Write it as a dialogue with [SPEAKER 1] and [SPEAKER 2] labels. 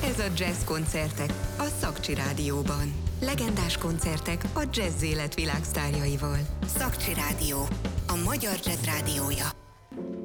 [SPEAKER 1] Ez a Jazz koncertek a Szakcsi Rádióban. Legendás koncertek a jazz élet világsztárjaival. Szakcsi Rádió, a magyar jazz rádiója.